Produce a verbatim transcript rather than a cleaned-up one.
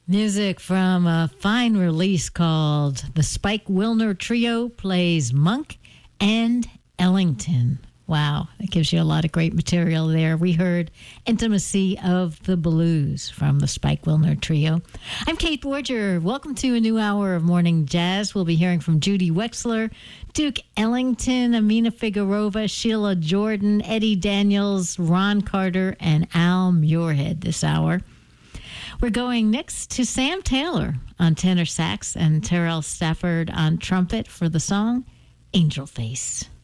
Music from a fine release called The Spike Wilner Trio Plays Monk and Ellington. Wow, that gives you a lot of great material there. We heard Intimacy of the Blues from the Spike Wilner Trio. I'm Kate Borger. Welcome to a new hour of Morning Jazz. We'll be hearing from Judy Wexler, Duke Ellington, Amina Figueroa, Sheila Jordan, Eddie Daniels, Ron Carter, and Al Muirhead this hour. We're going next to Sam Taylor on tenor sax and Terrell Stafford on trumpet for the song Angel Face.